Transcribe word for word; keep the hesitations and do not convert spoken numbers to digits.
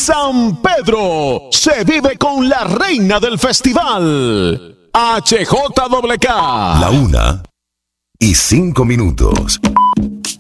San Pedro se vive con la reina del festival, H J K. La una y cinco minutos.